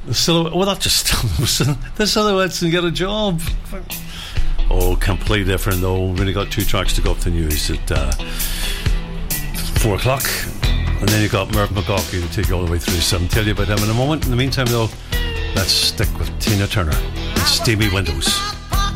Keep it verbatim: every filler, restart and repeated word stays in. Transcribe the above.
The silhouette. Well, not just the Silhouettes and Get a Job. Oh, completely different though. We've only got two tracks to go up to news at uh, four o'clock, and then you got Merv McGawkey to take you all the way through. So I'll tell you about him in a moment. In the meantime, though, let's stick with Tina Turner and Steamy Windows.